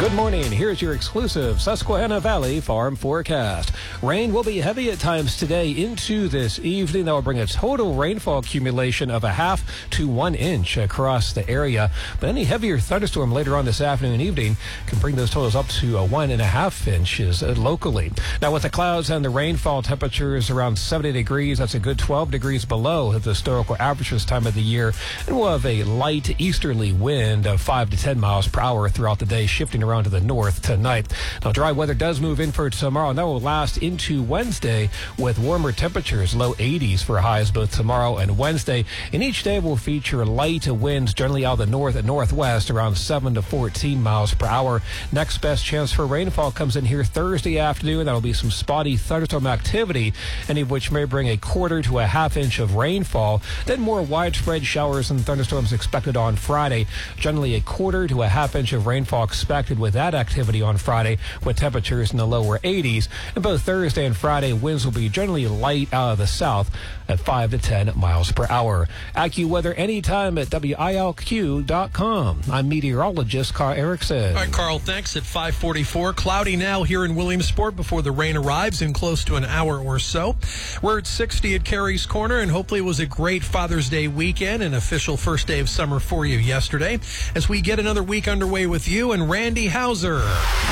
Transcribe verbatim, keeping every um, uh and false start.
Good morning. Here's your exclusive Susquehanna Valley Farm forecast. Rain will be heavy at times today into this evening. That will bring a total rainfall accumulation of a half to one inch across the area. But any heavier thunderstorm later on this afternoon and evening can bring those totals up to a one and a half inches locally. Now, with the clouds and the rainfall, temperatures around seventy degrees. That's a good twelve degrees below the historical average this time of the year. And we'll have a light easterly wind of five to ten miles per hour throughout the day, shifting around to the north tonight. Now, dry weather does move in for tomorrow, and that will last into Wednesday with warmer temperatures, low eighties for highs both tomorrow and Wednesday. And each day will feature light winds, generally out of the north and northwest, around seven to fourteen miles per hour. Next best chance for rainfall comes in here Thursday afternoon. That'll be some spotty thunderstorm activity, any of which may bring a quarter to a half inch of rainfall. Then more widespread showers and thunderstorms expected on Friday. Generally a quarter to a half inch of rainfall expected with that activity on Friday, with temperatures in the lower eighties. And both Thursday and Friday, winds will be generally light out of the south at five to ten miles per hour. AccuWeather anytime at W I L Q dot com. I'm meteorologist Carl Erickson. All right, Carl, thanks. At five forty-four, cloudy now here in Williamsport before the rain arrives in close to an hour or so. We're at sixty at Carey's Corner, and hopefully it was a great Father's Day weekend, an official first day of summer for you yesterday, as we get another week underway with you and Randy Hauser.